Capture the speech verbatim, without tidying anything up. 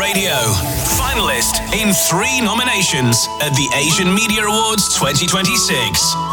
Radio. Finalist in three nominations at the Asian Media Awards twenty twenty-six.